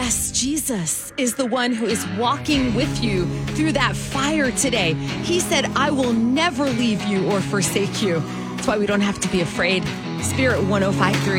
Yes, Jesus is the one who is walking with you through that fire today. He said, I will never leave you or forsake you. That's why we don't have to be afraid. Spirit 105.3.